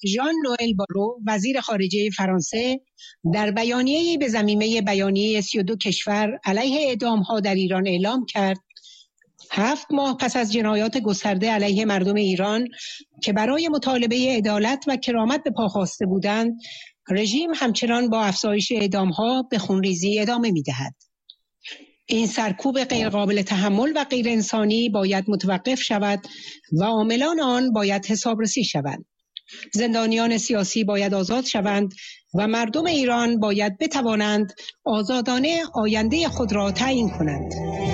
ژان نوئل بارو وزیر خارجه فرانسه در بیانیه‌ای به ضمیمه بیانیه 32 کشور علیه اعدام‌ها در ایران اعلام کرد 7 ماه پس از جنایات گسترده علیه مردم ایران که برای مطالبه عدالت و کرامت به پا خاسته بودند، رژیم همچنان با افزایش اعدام‌ها به خونریزی ادامه می‌دهد. این سرکوب غیرقابل تحمل و غیر انسانی باید متوقف شود و عاملان آن باید حسابرسی شوند. زندانیان سیاسی باید آزاد شوند و مردم ایران باید بتوانند آزادانه آینده خود را تعیین کنند.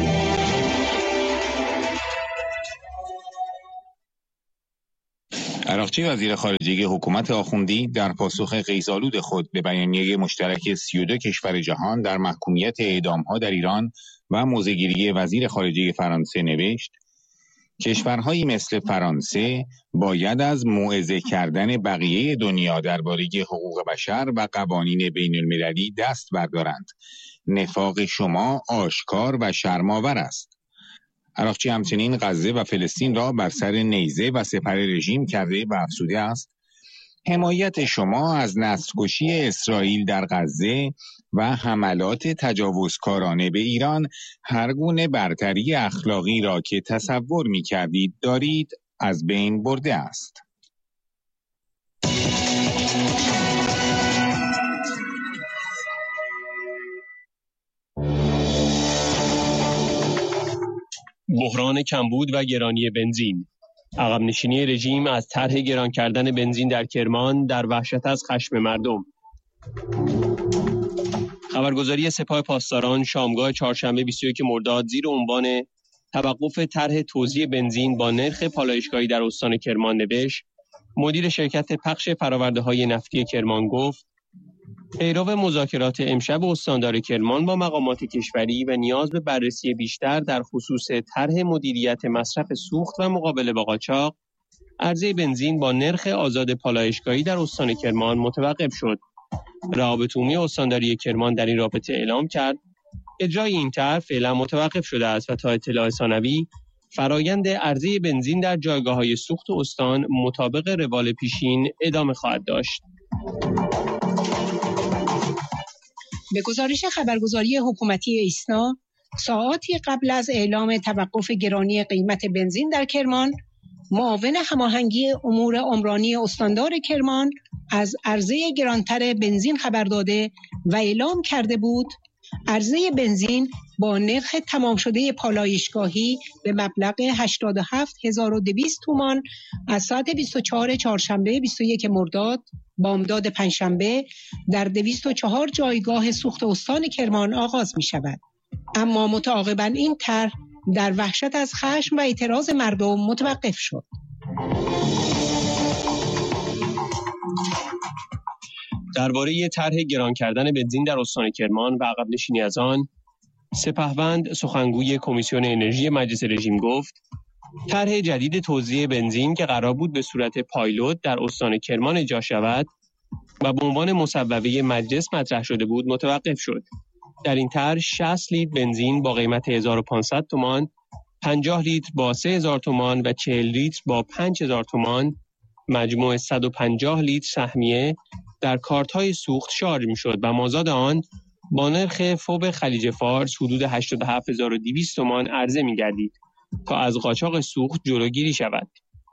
عراقچی وزیر خارجه حکومت آخوندی در پاسخ غیظ‌آلود خود به بیانیه مشترک 32 کشور جهان در محکومیت اعدام‌ها در ایران و موضع‌گیری وزیر خارجه فرانسه نوشت: کشورهایی مثل فرانسه باید از موعظه کردن بقیه دنیا درباره حقوق بشر و قوانین بین‌المللی دست بردارند. نفاق شما آشکار و شرم‌آور است. عراقچی همچنین غزه و فلسطین را بر سر نیزه و سپر رژیم کرده و افزوده است: حمایت شما از نسل‌کشی اسرائیل در غزه و حملات تجاوزکارانه به ایران هر گونه برتری اخلاقی را که تصور می‌کردید دارید از بین برده است. بحران کمبود و گرانی بنزین. عقب نشینی رژیم از طرح گران کردن بنزین در کرمان در وحشت از خشم مردم. خبرگزاری سپاه پاسداران شامگاه چهارشنبه 21 مرداد زیر عنوان توقف طرح توزیع بنزین با نرخ پالایشگاهی در استان کرمان نوشت: مدیر شرکت پخش فرآورده‌های نفتی کرمان گفت پیرو مذاکرات امشب استاندار کرمان با مقامات کشوری و نیاز به بررسی بیشتر در خصوص طرح مدیریت مصرف سوخت و مقابله با قاچاق، عرضه بنزین با نرخ آزاد پالایشگاهی در استان کرمان متوقف شد. روابط عمومی استانداری کرمان در این رابطه اعلام کرد اجرای این طرح فعلا متوقف شده است و تا اطلاع ثانوی فرایند عرضه بنزین در جایگاه‌های سوخت استان مطابق روال پیشین ادامه خواهد داشت. به گزارش خبرگزاری حکومتی ایسنا، ساعاتی قبل از اعلام توقف گرانی قیمت بنزین در کرمان، معاون هماهنگی امور عمرانی استاندار کرمان از عرضه گرانتر بنزین خبر داده و اعلام کرده بود عرضه بنزین با نرخ تمام شده پالایشگاهی به مبلغ 87,200 تومان از ساعت 24 چهارشنبه 21 مرداد بامداد پنجشنبه در 204 جایگاه سوخت استان کرمان آغاز می شود. اما متعاقباً این طرح در وحشت از خشم و اعتراض مردم متوقف شد. درباره طرح گران کردن بنزین در استان کرمان و عقب نشینی از آن، سپهوند سخنگوی کمیسیون انرژی مجلس رژیم گفت طرح جدید توزیع بنزین که قرار بود به صورت پایلوت در استان کرمان اجرا شود و به عنوان مصوبه مجلس مطرح شده بود متوقف شد. در این طرح 60 لیتر بنزین با قیمت 1500 تومان، 50 لیتر با 3000 تومان و 40 لیتر با 5000 تومان، مجموع 150 لیتر سهمیه در کارت‌های سوخت شارژ می‌شد و مازاد آن با نرخ فوب خلیج فارس حدود 87200 تومان عرضه می‌گردید تا از قاچاق سوخت جلوگیری شود.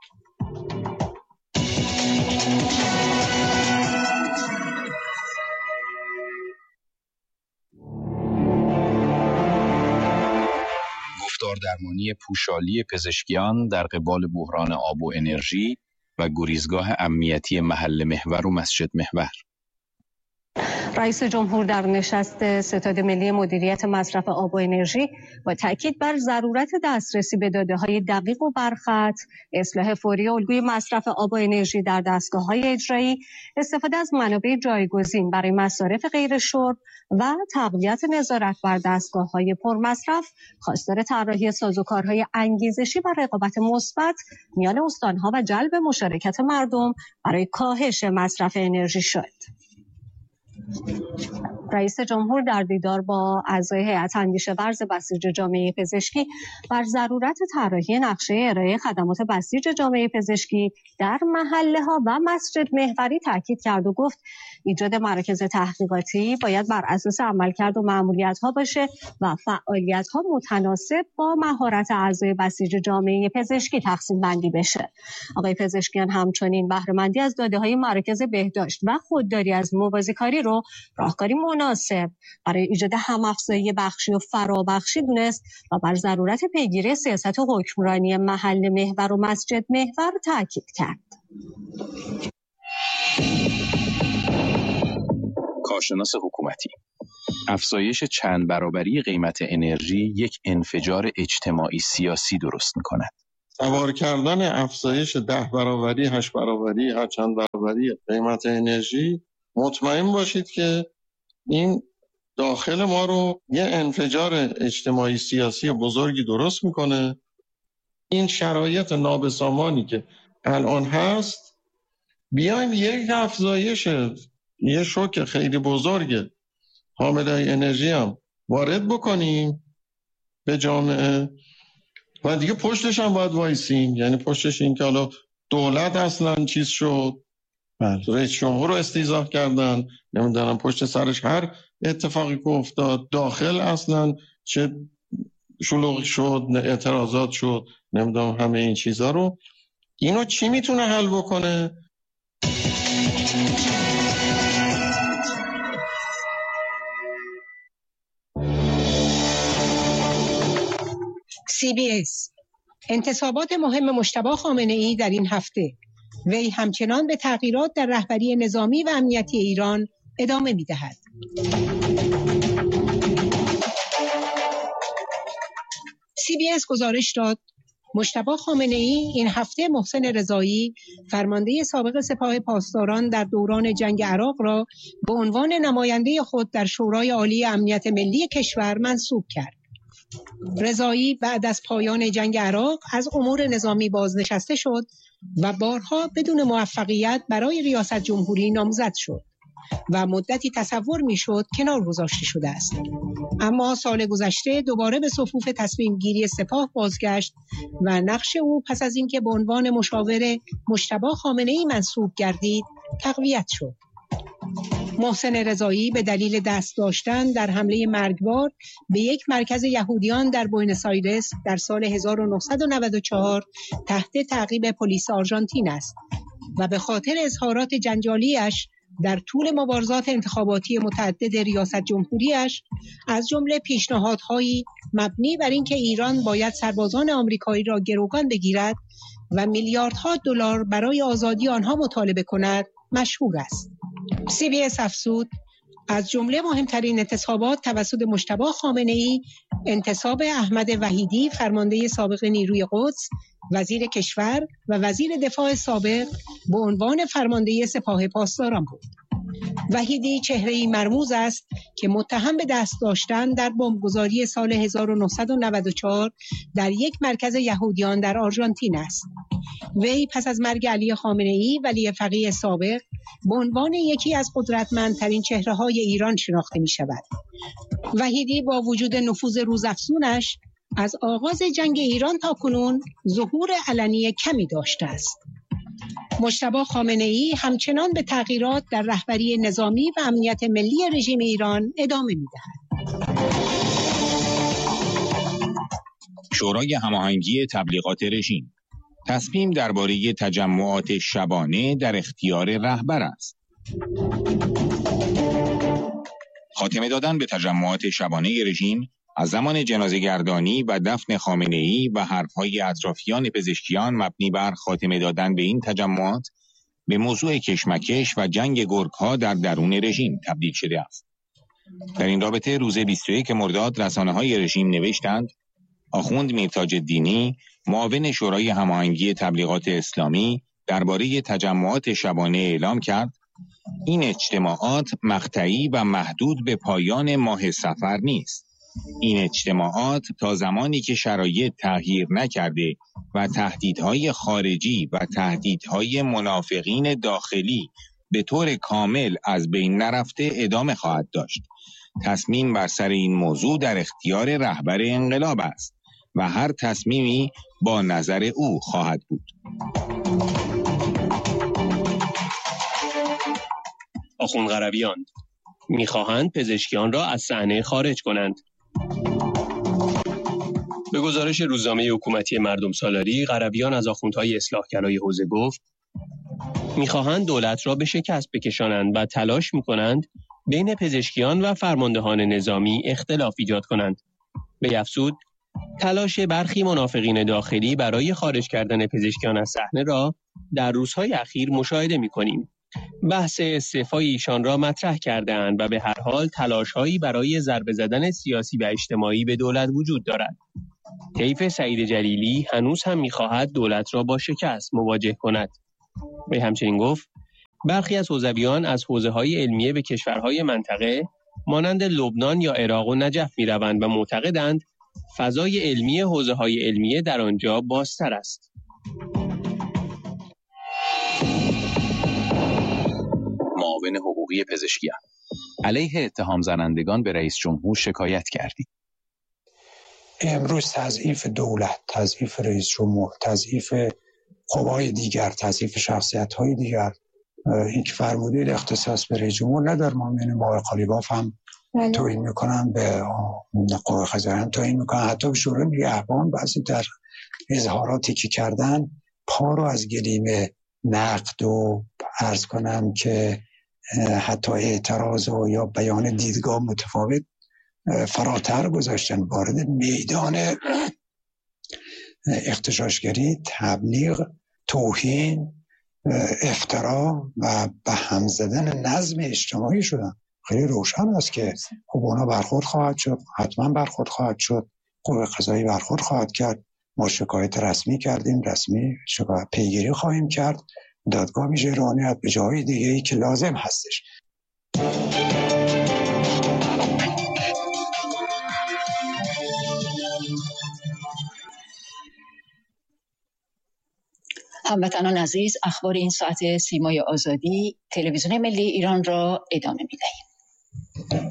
گفتار درمانی پوشالی پزشکیان در قبال بحران آب و انرژی و گریزگاه امنیتی محل محور و مسجد محور. رئیس جمهور در نشست ستاد ملی مدیریت مصرف آب و انرژی با تاکید بر ضرورت دسترسی به داده‌های دقیق و برخط، اصلاح فوری الگوی مصرف آب و انرژی در دستگاه‌های اجرایی، استفاده از منابع جایگزین برای مصارف غیر شرب و تقویت نظارت بر دستگاه‌های پرمصرف، خواستار طراحی سازوکارهای انگیزشی و رقابت مثبت میان استان‌ها و جلب مشارکت مردم برای کاهش مصرف انرژی شد. رئیس جمهور در دیدار با اعضای هیئت اندیشه ورز بسیج جامعه پزشکی بر ضرورت طراحی نقشه ارائه خدمات بسیج جامعه پزشکی در محله‌ها و مسجد محوری تاکید کرد و گفت ایجاد مراکز تحقیقاتی باید بر اساس عملکرد و مأموریت‌ها باشه و فعالیت‌ها متناسب با مهارت اعضای بسیج جامعه پزشکی تقسیم بندی بشه. آقای پزشکیان همچنین بهره‌مندی از داده‌های مراکز بهداشت و خودداری از موازیکاری رو راهکاری مناسب برای ایجاد هم‌افزایی بخشی و فرابخشی دونست و بر ضرورت پیگیری سیاست حکمرانی محل محور و مسجد محور تاکید کرد. کارشناس حکومتی: افزایش چند برابری قیمت انرژی یک انفجار اجتماعی سیاسی درست می‌کند. سوار کردن افزایش 10 برابری، 8 برابری، هر چند برابری قیمت انرژی، مطمئن باشید که این داخل ما رو یه انفجار اجتماعی سیاسی بزرگی درست میکنه. این شرایط نابسامانی که الان هست، بیایم یک افزایش، یه شوک خیلی بزرگ حامله انرژی هم وارد بکنیم به جامعه و دیگه پشتش هم باید وایسیم. یعنی پشتش این که حالا دولت اصلا چیز شد، رئیس جمهور رو استیضاح کردن، نمیدونم پشت سرش هر اتفاقی که افتاد، داخل اصلا چه شلوغ شد، اعتراضات شد، نمیدونم همه این چیزا رو، اینو چی میتونه حل بکنه؟ CBS: انتصابات مهم مجتبی خامنه‌ای در این هفته. وی همچنان به تغییرات در رهبری نظامی و امنیتی ایران ادامه می‌دهد. CBS گزارش داد مجتبی خامنه‌ای این هفته محسن رضایی، فرمانده سابق سپاه پاسداران در دوران جنگ عراق را به عنوان نماینده خود در شورای عالی امنیت ملی کشور منصوب کرد. رضایی بعد از پایان جنگ عراق از امور نظامی بازنشسته شد و بارها بدون موفقیت برای ریاست جمهوری نامزد شد و مدتی تصور میشد کنار گذاشته شده است. اما سال گذشته دوباره به صفوف تصمیم گیری سپاه بازگشت و نقش او پس از اینکه به عنوان مشاور مجتبی خامنه‌ای منصوب گردید تقویت شد. محسن رضایی به دلیل دست داشتن در حمله مرگبار به یک مرکز یهودیان در بوئنوس آیرس در سال 1994 تحت تعقیب پلیس آرژانتین است و به خاطر اظهارات جنجالیش در طول مبارزات انتخاباتی متعدد ریاست جمهوریش، از جمله پیشنهادهایی مبنی بر اینکه ایران باید سربازان آمریکایی را گروگان بگیرد و میلیاردها دلار برای آزادی آنها مطالبه کند، مشهور است. CBS افزود از جمله مهمترین انتصابات توسط مجتبی خامنه‌ای انتصاب احمد وحیدی، فرمانده سابق نیروی قدس، وزیر کشور و وزیر دفاع سابق به عنوان فرمانده سپاه پاسداران بود. وحیدی چهره‌ای مرموز است که متهم به دست داشتن در بمبگذاری سال 1994 در یک مرکز یهودیان در آرژانتین است. وی پس از مرگ علی خامنه‌ای ولی فقیه سابق به عنوان یکی از قدرتمندترین چهره‌های ایران شناخته می‌شود. وحیدی با وجود نفوذ روزافزونش از آغاز جنگ ایران تا کنون ظهور علنی کمی داشته است. مجتبی خامنه‌ای همچنان به تغییرات در رهبری نظامی و امنیت ملی رژیم ایران ادامه می‌دهد. شورای هماهنگی تبلیغات رژیم: تصمیم درباره تجمعات شبانه در اختیار رهبر است. خاتمه دادن به تجمعات شبانه رژیم از زمان جنازه‌گردانی و دفن خامنه‌ای و حرف‌های اطرافیان پزشکیان مبنی بر خاتمه دادن به این تجمعات به موضوع کشمکش و جنگ گرگ‌ها در درون رژیم تبدیل شده است. در این رابطه روز 21 مرداد رسانه‌های رژیم نوشتند آخوند میرتاج الدینی، معاون شورای هماهنگی تبلیغات اسلامی، درباره تجمعات شبانه اعلام کرد این اجتماعات مقطعی و محدود به پایان ماه صفر نیست. این اجتماعات تا زمانی که شرایط تغییر نکرده و تهدیدهای خارجی و تهدیدهای منافقین داخلی به طور کامل از بین نرفته ادامه خواهد داشت. تصمیم بر سر این موضوع در اختیار رهبر انقلاب است و هر تصمیمی با نظر او خواهد بود. آخوند قرویان می‌خواهند پزشکیان را از صحنه خارج کنند. به گزارش روزنامه حکومتی مردم سالاری، قرویان از آخوندهای اصلاحگرای حوزه گفت می‌خواهند دولت را به شکست بکشانند و تلاش می‌کنند بین پزشکیان و فرماندهان نظامی اختلاف ایجاد کنند. به افزود تلاش برخی منافقین داخلی برای خارج کردن پزشکیان از صحنه را در روزهای اخیر مشاهده می‌کنیم. بحث استعفای ایشان را مطرح کرده‌اند و به هر حال تلاش‌هایی برای ضربه زدن سیاسی و اجتماعی به دولت وجود دارد. طیف سعید جلیلی هنوز هم می‌خواهد دولت را با شکست مواجه کند. به همچنین گفت برخی از حوزویان از حوزه‌های علمیه به کشورهای منطقه مانند لبنان یا عراق و نجف می‌روند و معتقدند فضای علمی حوزه‌های علمیه در آنجا بازتر است. معاون حقوقی پزشکیان: علیه اتهام زنندگان به رئیس جمهور شکایت کردید. امروز تضعیف دولت، تضعیف رئیس جمهور، تضعیف قوای دیگر، تضعیف شخصیت‌های دیگر، این که فرمودید اختصاص به رئیس جمهور نداره. مؤمن با قالیباف هم توهین میکنن، به قوه قضاییه هم توهین میکنن، حتی به شورای نگهبان بعضی در اظهاراتی که کردن پا رو از گلیم نقد و عرض کنم که حتی اعتراض و یا بیان دیدگاه متفاوت فراتر گذاشتن، وارد میدان اغتشاشگری، تبلیغ، توهین، افترا و به هم زدن نظم اجتماعی شدن. خیلی روشن است که خب اونا برخورد خواهد شد، حتما برخورد خواهد شد، قوه قضایی برخورد خواهد کرد. ما شکایت رسمی کردیم، رسمی شکایت پیگیری خواهیم کرد، دادگاه میشه رانیت به جای دیگه ای که لازم هستش. هموطنان عزیز، اخبار این ساعت سیمای آزادی تلویزیون ملی ایران را ادامه می‌دهیم.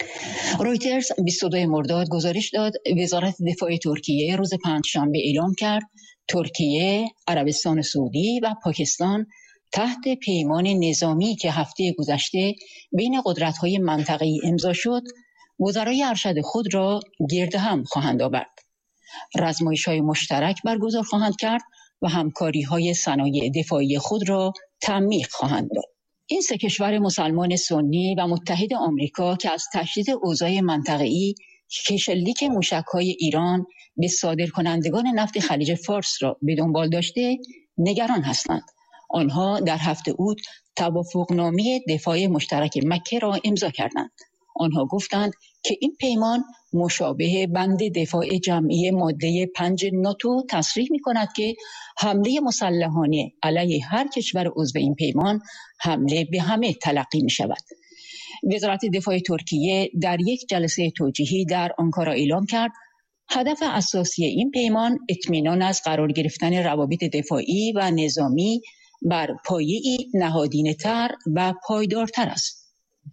رویترز 22 مرداد گزارش داد وزارت دفاع ترکیه روز پنجشنبه اعلام کرد ترکیه، عربستان سعودی و پاکستان تحت پیمان نظامی که هفته گذشته بین قدرت‌های منطقه‌ای امضا شد، وزرای ارشد خود را گرد هم خواهند آورد. رزمایش‌های مشترک برگزار خواهند کرد و همکاری‌های صنایع دفاعی خود را تعمیق خواهند داد. این سه کشور مسلمان سنی و متحد آمریکا که از تشدید اوضاع منطقه‌ای که شلیک موشک‌های ایران به صادرکنندگان نفت خلیج فارس را به دنبال داشته، نگران هستند. آنها در هفته اوت توافقنامه دفاع مشترک مکه را امضا کردند. آنها گفتند که این پیمان مشابه بند دفاع جمعی ماده 5 ناتو تصریح می‌کند که حمله مسلحانه علیه هر کشور عضو این پیمان حمله به همه تلقی می‌شود. وزارت دفاع ترکیه در یک جلسه توجیهی در آنکارا اعلام کرد هدف اساسی این پیمان اطمینان از قرار گرفتن روابط دفاعی و نظامی بر پایه‌ای نهادینه‌تر و پایدارتر است.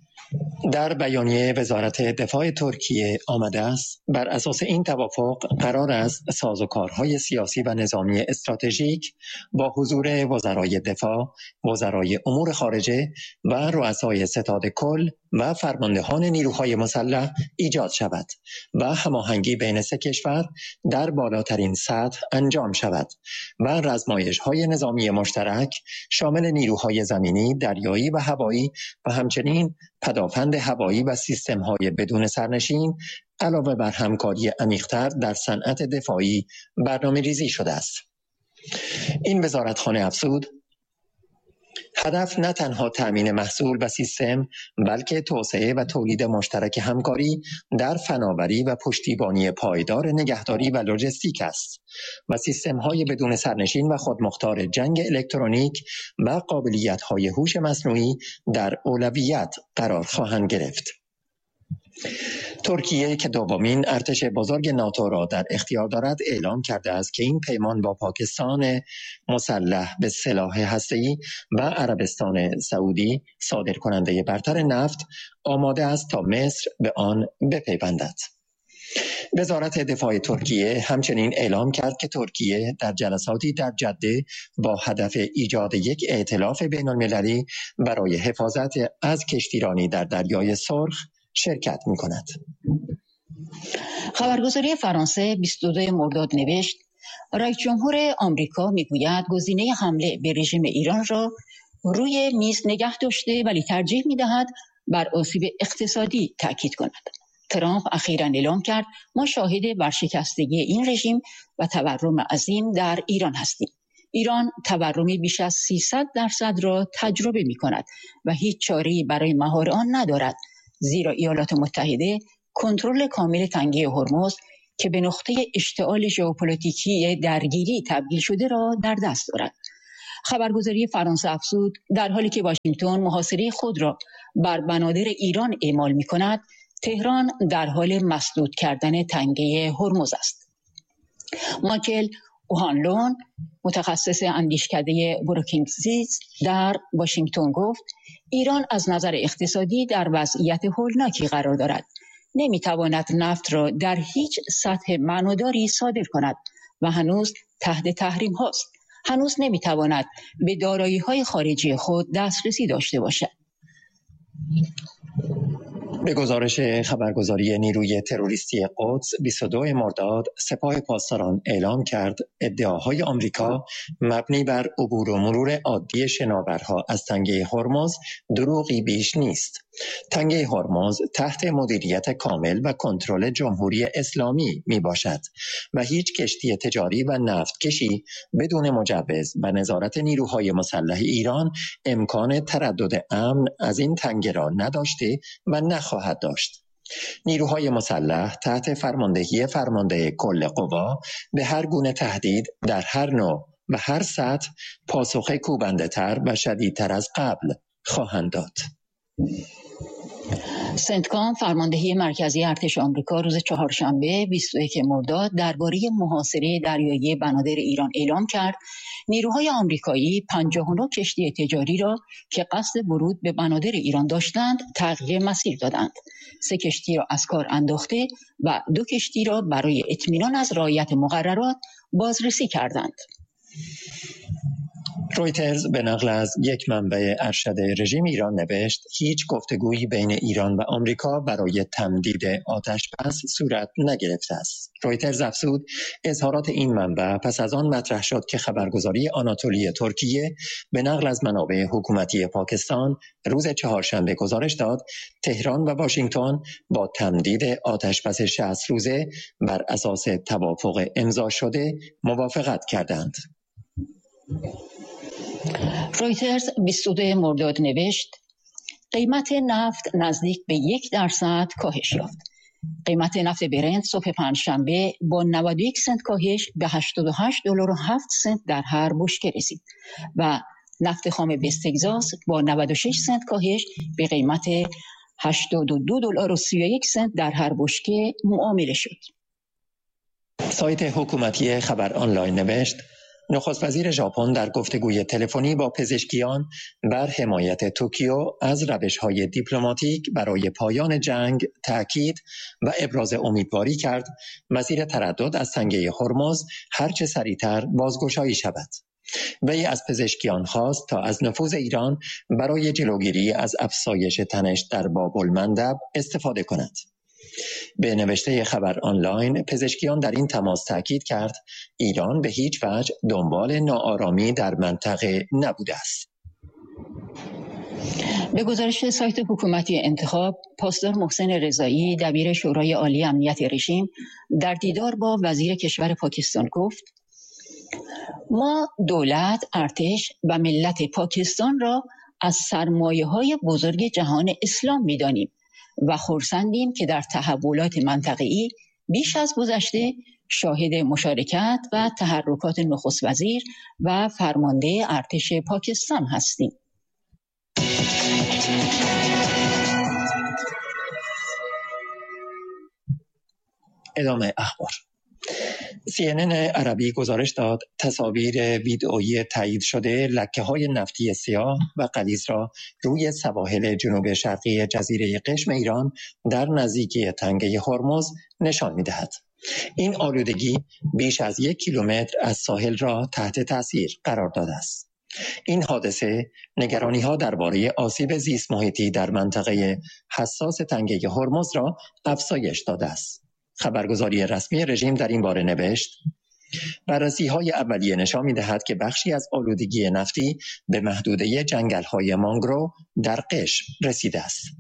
در بیانیه وزارت دفاع ترکیه آمده است بر اساس این توافق قرار است سازوکارهای سیاسی و نظامی استراتژیک با حضور وزرای دفاع، وزرای امور خارجه و رؤسای ستاد کل و فرماندهان نیروهای مسلح ایجاد شود و هماهنگی بین سه کشور در بالاترین سطح انجام شود و رزمایش‌های نظامی مشترک شامل نیروهای زمینی، دریایی و هوایی و همچنین پدافند هوایی و سیستم‌های بدون سرنشین علاوه بر همکاری عمیق‌تر در صنعت دفاعی برنامه‌ریزی شده است. این وزارتخانه افزود هدف نه تنها تأمین محصول و سیستم بلکه توسعه و تولید مشترک همکاری در فناوری و پشتیبانی پایدار نگهداری و لوجستیک است و سیستم‌های بدون سرنشین و خودمختار جنگ الکترونیک و قابلیت‌های هوش مصنوعی در اولویت قرار خواهند گرفت. ترکیه که دومین ارتش بزرگ ناتو را در اختیار دارد اعلام کرده است که این پیمان با پاکستان مسلح به سلاح هسته‌ای و عربستان سعودی صادرکننده برتر نفت آماده است تا مصر به آن بپیوندد. وزارت دفاع ترکیه همچنین اعلام کرد که ترکیه در جلساتی در جده با هدف ایجاد یک ائتلاف بین‌المللی برای حفاظت از کشتیرانی در دریای سرخ شرکت می‌کند. خبرگزاری فرانسه 22 مرداد نوشت رئیس جمهور آمریکا میگوید گزینه حمله به رژیم ایران را روی میز نگه داشته ولی ترجیح می‌دهد بر آسیب اقتصادی تاکید کند. ترامپ اخیراً اعلام کرد ما شاهد ورشکستگی این رژیم و تورم عظیم در ایران هستیم. ایران تورمی بیش از 300% را تجربه می‌کند و هیچ چاره‌ای برای مهار آن ندارد، زیرا ایالات متحده کنترل کامل تنگه هرمز که به نقطه اشتعال ژئوپلیتیکی درگیری تبدیل شده را در دست دارد. خبرگزاری فرانسه افزود در حالی که واشنگتن محاصره خود را بر بنادر ایران اعمال می‌کند، تهران در حال مسدود کردن تنگه هرمز است. مایکل اوهانلون متخصص اندیشکده بروکینگز در واشنگتن گفت ایران از نظر اقتصادی در وضعیت هولناکی قرار دارد. نمیتواند نفت را در هیچ سطح معناداری صادر کند و هنوز تحت تحریم هاست. هنوز نمیتواند به دارایی‌های خارجی خود دسترسی داشته باشد. به گزارش خبرگزاری نیروی تروریستی قدس 22 مرداد سپاه پاسداران اعلام کرد ادعاهای آمریکا مبنی بر عبور و مرور عادی شناورها از تنگه هرمز دروغی بیش نیست. تنگه هرمز تحت مدیریت کامل و کنترل جمهوری اسلامی می باشد و هیچ کشتی تجاری و نفتکشی بدون مجوز و نظارت نیروهای مسلح ایران امکان تردد امن از این تنگه را نداشته و نخواهد داشت. نیروهای مسلح تحت فرماندهی فرمانده کل قوا به هر گونه تهدید در هر نوع و هر سطح پاسخ کوبنده تر و شدیدتر از قبل خواهند داد. سنتکام فرماندهی مرکزی ارتش آمریکا روز چهارشنبه 21 مرداد درباره محاصره دریایی بنادر ایران اعلام کرد نیروهای آمریکایی 59 کشتی تجاری را که قصد ورود به بنادر ایران داشتند تغییر مسیر دادند. 3 کشتی را از کار انداخته و 2 کشتی را برای اطمینان از رعایت مقررات بازرسی کردند. رویترز به نقل از یک منبع ارشد رژیم ایران نوشت هیچ گفتگویی بین ایران و آمریکا برای تمدید آتش‌بس صورت نگرفته است. رویترز افزود اظهارات این منبع پس از آن مطرح شد که خبرگزاری آناتولی ترکیه به نقل از منابع حکومتی پاکستان روز چهارشنبه گزارش داد تهران و واشنگتن با تمدید آتش‌بس 60 روزه بر اساس توافق امضا شده موافقت کردند. رویترز 22 مرداد نوشت قیمت نفت نزدیک به 1% کاهش یافت. قیمت نفت برنت صبح پنجشنبه با 91 سنت کاهش به $88.07 در هر بشکه رسید و نفت خام وست تگزاس با 96 سنت کاهش به قیمت $82.31 در هر بشکه معامله شد. سایت حکومتی خبر آنلاین نوشت نخست وزیر ژاپن در گفتگوی تلفنی با پزشکیان بر حمایت توکیو از روش‌های دیپلماتیک برای پایان جنگ تأکید و ابراز امیدواری کرد مسیر تردد از تنگه هرمز هرچه سریعتر بازگشایی شود. وی از پزشکیان خواست تا از نفوذ ایران برای جلوگیری از افزایش تنش در باب المندب استفاده کند. به نوشته خبر آنلاین پزشکیان در این تماس تاکید کرد ایران به هیچ وجه دنبال ناآرامی در منطقه نبوده است. به گزارش سایت حکومتی انتخاب، پاسدار محسن رضایی دبیر شورای عالی امنیت رژیم در دیدار با وزیر کشور پاکستان گفت ما دولت، ارتش و ملت پاکستان را از سرمایه‌های بزرگ جهان اسلام می‌دانیم و خرسندیم که در تحولات منطقه‌ای بیش از گذشته شاهد مشارکت و تحرکات نخست وزیر و فرمانده ارتش پاکستان هستیم. ادامه اخبار. CNN عربی گزارش داد تصاویر ویدئویی تایید شده لکه‌های نفتی سیاه و غلیظ را روی سواحل جنوب شرقی جزیره قشم ایران در نزدیکی تنگه هرمز نشان می‌دهد. این آلودگی بیش از 1 کیلومتر از ساحل را تحت تاثیر قرار داده است. این حادثه نگرانی‌ها درباره آسیب زیست محیطی در منطقه حساس تنگه هرمز را افزایش داده است. خبرگزاری رسمی رژیم در این باره نوشت: بررسی‌های اولیه نشان می‌دهد که بخشی از آلودگی نفتی به محدوده جنگل‌های مانگرو در قشم رسیده است.